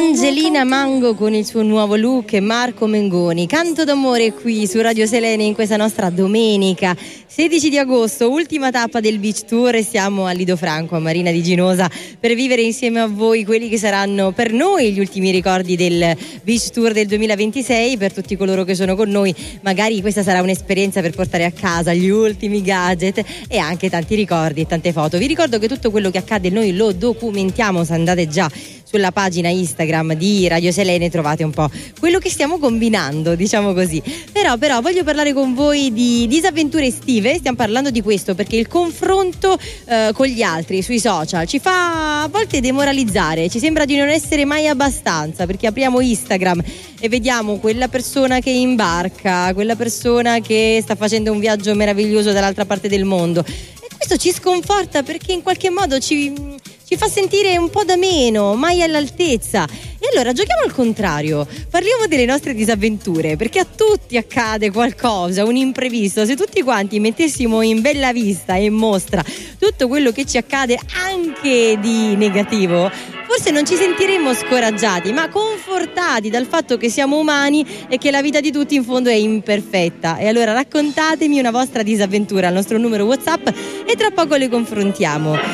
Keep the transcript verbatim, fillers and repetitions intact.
Angelina Mango con il suo nuovo look e Marco Mengoni. Canto d'amore qui su Radio Selene in questa nostra domenica sedici di agosto, ultima tappa del Beach Tour, e siamo a Lido Franco, a Marina di Ginosa, per vivere insieme a voi quelli che saranno per noi gli ultimi ricordi del Beach Tour del duemilaventisei. Per tutti coloro che sono con noi, magari questa sarà un'esperienza per portare a casa gli ultimi gadget e anche tanti ricordi e tante foto. Vi ricordo che tutto quello che accade noi lo documentiamo, se andate già sulla pagina Instagram di Radio Selene trovate un po' quello che stiamo combinando, diciamo così. Però però voglio parlare con voi di disavventure estive. Stiamo parlando di questo perché il confronto eh, con gli altri sui social ci fa a volte demoralizzare, ci sembra di non essere mai abbastanza, perché apriamo Instagram e vediamo quella persona che imbarca, quella persona che sta facendo un viaggio meraviglioso dall'altra parte del mondo, e questo ci sconforta perché in qualche modo ci ci fa sentire un po' da meno, mai all'altezza. E allora giochiamo al contrario, parliamo delle nostre disavventure, perché a tutti accade qualcosa, un imprevisto. Se tutti quanti mettessimo in bella vista e in mostra tutto quello che ci accade anche di negativo, forse non ci sentiremmo scoraggiati, ma confortati dal fatto che siamo umani e che la vita di tutti in fondo è imperfetta. E allora raccontatemi una vostra disavventura al nostro numero WhatsApp e tra poco le confrontiamo.